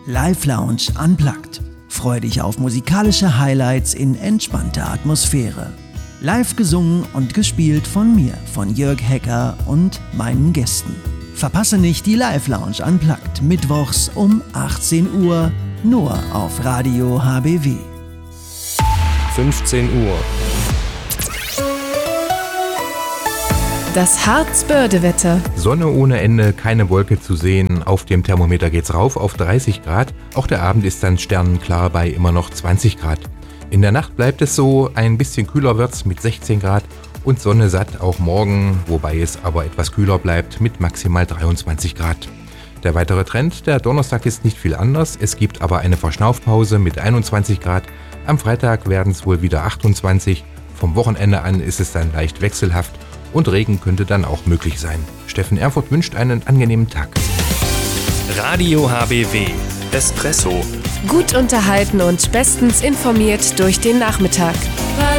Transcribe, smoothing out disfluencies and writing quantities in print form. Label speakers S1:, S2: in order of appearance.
S1: Live Lounge Unplugged. Freu dich auf musikalische Highlights in entspannter Atmosphäre. Live gesungen und gespielt von mir, von Jörg Hecker und meinen Gästen. Verpasse nicht die Live Lounge Unplugged mittwochs um 18 Uhr nur auf Radio HBW.
S2: 15 Uhr.
S3: Das Harzbörde-Wetter.
S4: Sonne ohne Ende, keine Wolke zu sehen. Auf dem Thermometer geht's rauf auf 30 Grad. Auch der Abend ist dann sternenklar bei immer noch 20 Grad. In der Nacht bleibt es so, ein bisschen kühler wird's mit 16 Grad und Sonne satt auch morgen, wobei es aber etwas kühler bleibt mit maximal 23 Grad. Der weitere Trend, der Donnerstag ist nicht viel anders. Es gibt aber eine Verschnaufpause mit 21 Grad. Am Freitag werden es wohl wieder 28. Vom Wochenende an ist es dann leicht wechselhaft. Und Regen könnte dann auch möglich sein. Steffen Erfurt wünscht einen angenehmen Tag.
S2: Radio HBW. Espresso.
S3: Gut unterhalten und bestens informiert durch den Nachmittag.